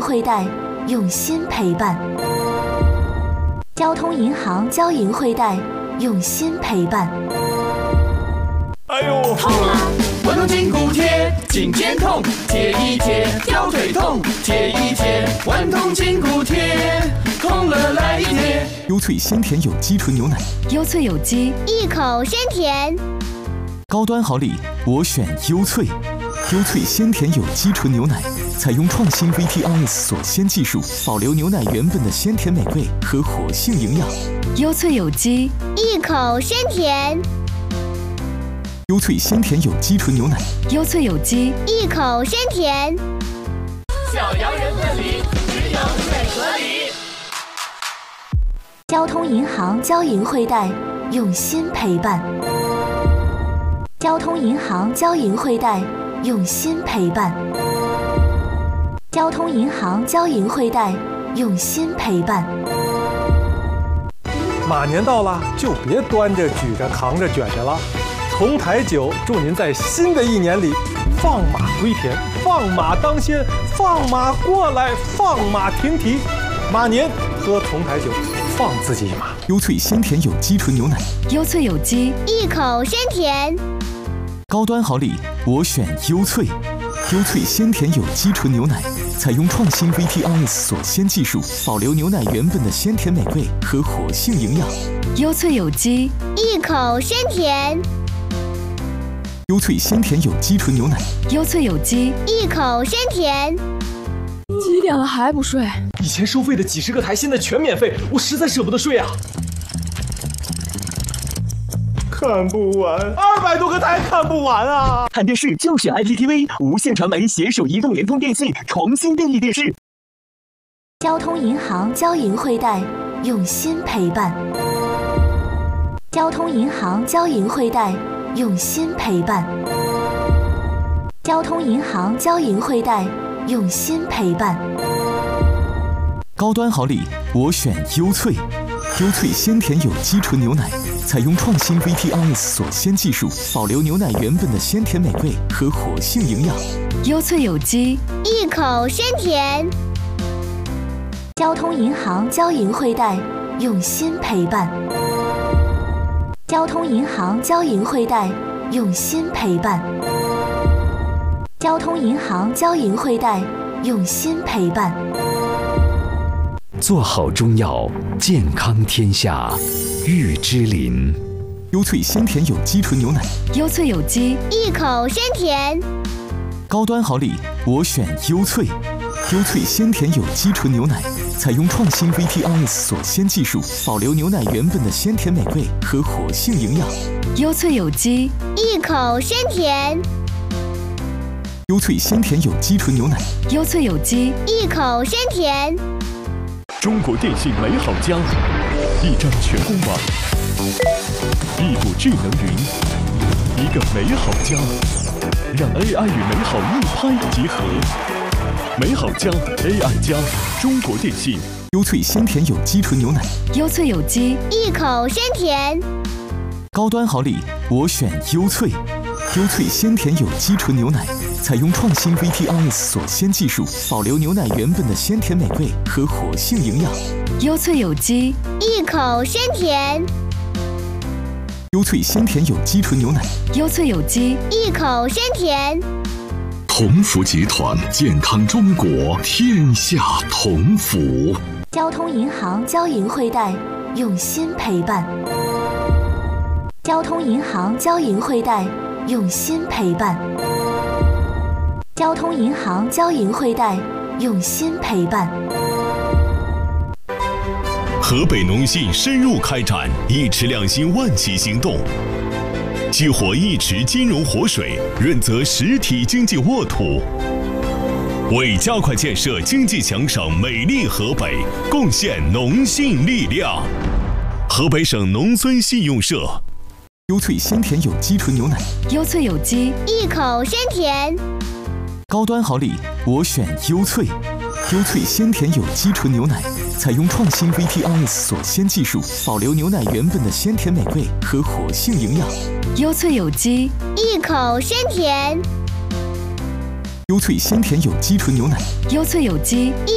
汇贷，用心陪伴。交通银行交银汇贷，用心陪伴。 哎呦， 痛啊！顽童筋骨贴，颈肩痛，贴一贴；腰腿痛，贴一贴。顽童筋骨贴，痛了来一贴。 优萃鲜甜有机纯牛奶， 优萃有机， 一口鲜甜。 高端好礼，我选优萃。优萃鲜甜有机纯牛奶，采用创新 VTRS 锁鲜技术，保留牛奶原本的鲜甜美味和活性营养。 优萃有机， 一口鲜甜。 优萃鲜甜有机纯牛奶， 优萃有机， 一口鲜甜。 小羊人分离，只有水和梨。 交通银行交银汇贷，用心陪伴。交通银行交银汇贷，用心陪伴。交通银行交银汇贷，用心陪伴。 马年到了，就别端着、举着、扛着、卷着了。同台酒祝您在新的一年里放马归田，放马当先，放马过来，放马停蹄。马年喝同台酒，放自己一马。 优萃鲜甜有机纯牛奶， 优萃有机， 一口鲜甜。 高端好礼，我选优萃。优萃鲜甜有机纯牛奶，采用创新 VTRS 锁鲜技术，保留牛奶原本的鲜甜美味和活性营养。 优萃有机， 一口鲜甜。 优萃鲜甜有机纯牛奶， 优萃有机， 一口鲜甜。 几点了还不睡？ 以前收费的几十个台，现在全免费，我实在舍不得睡啊！ 看不完，200多个台看不完啊！ 看电视就选 IPTV， 无线传媒携手移动、联通、电信重新定义电视。 交通银行交银汇贷，用心陪伴。交通银行交银汇贷，用心陪伴。交通银行交银汇贷，用心陪伴。 高端好礼，我选优萃。优萃鲜甜有机纯牛奶，采用创新 VTRS 锁鲜技术，保留牛奶原本的鲜甜美味和活性营养。 优萃有机， 一口鲜甜。 交通银行交银汇贷，用心陪伴。交通银行交银汇贷，用心陪伴。交通银行交银汇贷，用心陪伴。 做好中药，健康天下。玉芝林， 优萃鲜甜有机纯牛奶， 优萃有机， 一口鲜甜。 高端好礼，我选优萃。优萃鲜甜有机纯牛奶，采用创新 VTRS 锁鲜技术，保留牛奶原本的鲜甜美味和活性营养。 优萃有机， 一口鲜甜。 优萃鲜甜有机纯牛奶， 优萃有机， 一口鲜甜。 中国电信美好家，一张全公网，一股智能云，一个美好家，让 AI 与美好一拍即合。美好家 AI 加，中国电信。 优萃鲜甜有机纯牛奶， 优萃有机， 一口鲜甜。 高端好礼，我选优萃。优萃鲜甜有机纯牛奶，采用创新 VTRS 锁鲜技术，保留牛奶原本的鲜甜美味和活性营养。 优萃有机， 一口鲜甜。 优萃鲜甜有机纯牛奶， 优萃有机， 一口鲜甜。 同福集团，健康中国，天下同福。 交通银行交银汇贷，用心陪伴。交通银行交银汇贷，用心陪伴。交通银行交银汇贷，用心陪伴。 河北农信深入开展一池两新万企行动，激活一池金融活水，润泽实体经济沃土，为加快建设经济强省美丽河北贡献农信力量。河北省农村信用社。 优萃鲜甜有机纯牛奶， 优萃有机， 一口鲜甜。 高端好礼，我选优萃。优萃鲜甜有机纯牛奶，采用创新 VTRS 锁鲜技术，保留牛奶原本的鲜甜美味和活性营养。 优萃有机， 一口鲜甜。 优萃鲜甜有机纯牛奶， 优萃有机。